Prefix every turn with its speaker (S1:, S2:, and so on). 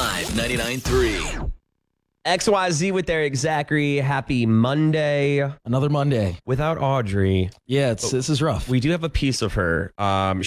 S1: Live 99.3.
S2: XYZ with Eric Zachary. Happy Monday.
S3: Another Monday.
S2: Without Audrey,
S3: Yeah, this is rough.
S2: we do have a piece of her.